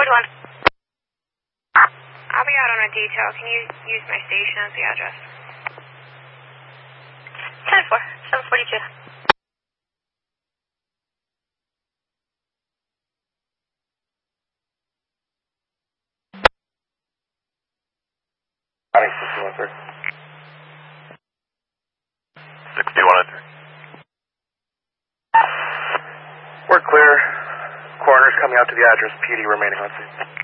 Which one? I'll be out on a detail. Can you use my station as the address? 10-4, 742. County 6103. 6103. We're clear. Coroner's coming out to the address. PD remaining on scene.